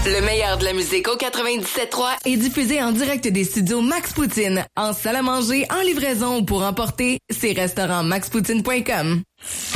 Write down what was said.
Le meilleur de la musique au 97.3 est diffusé en direct des studios Max Poutine, en salle à manger, en livraison ou pour emporter, c'est restaurant maxpoutine.com.